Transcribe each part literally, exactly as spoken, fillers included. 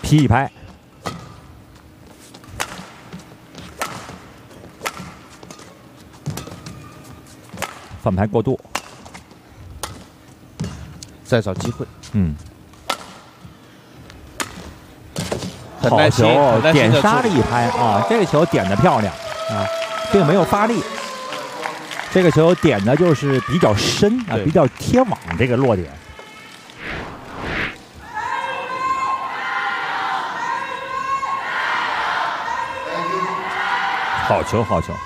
劈一拍，反拍过度， 再找机会。 嗯， 很耐心， 好球， 很耐心点杀了一拍啊！这个球点的漂亮啊，并没有发力。这个球点的就是比较深啊，比较贴网这个落点。好球，好球！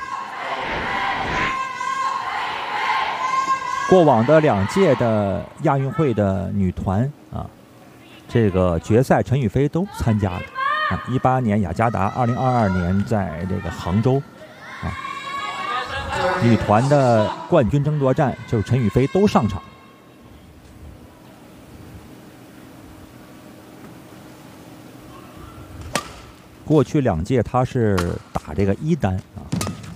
过往的两届的亚运会的女团啊，这个决赛陈雨菲都参加了啊，一八年雅加达，二零二二年在这个杭州啊，女团的冠军争夺战就是陈雨菲都上场。过去两届她是打这个一单啊，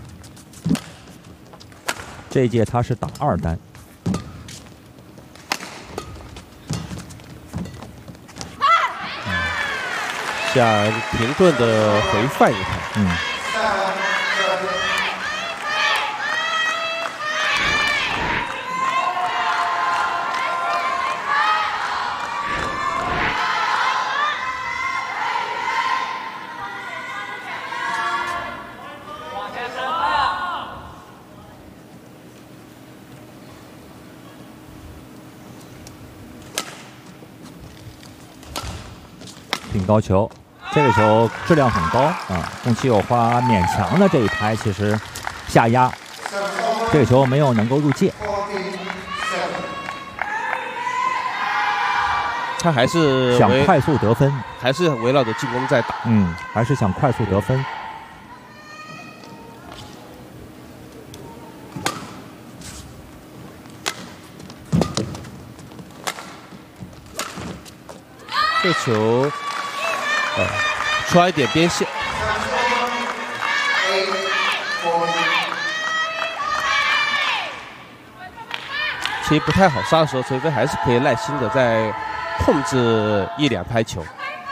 这一届她是打二单。 想停顿的回放一下， 嗯。挺高球，这个球质量很高啊！宫崎有花勉强的这一拍，其实下压，这个球没有能够入界。 他还是想快速得分， 还是围绕着进攻在打。 嗯，还是想快速得分。 这球，呃，抓一点边线。其实不太好杀的时候，陈雨菲还是可以耐心的在控制一两拍球。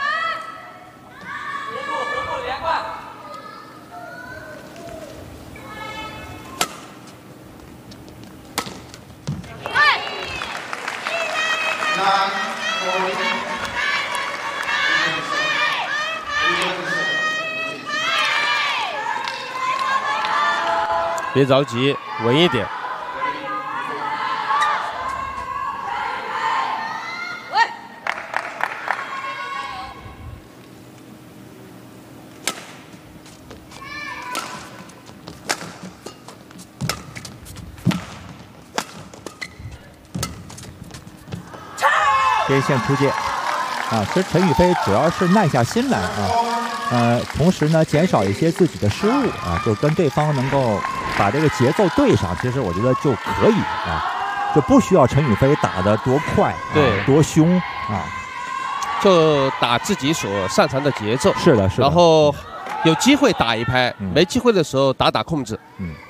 别着急，稳一点。 边线出界啊！其实陈雨菲主要是耐下心来啊，呃，同时呢减少一些自己的失误啊，就跟对方能够把这个节奏对上，其实我觉得就可以啊，就不需要陈雨菲打得多快， 对， 啊、多凶啊， 就打自己所擅长的节奏。 是的，是的。 然后有机会打一拍，嗯、没机会的时候打打控制。 嗯。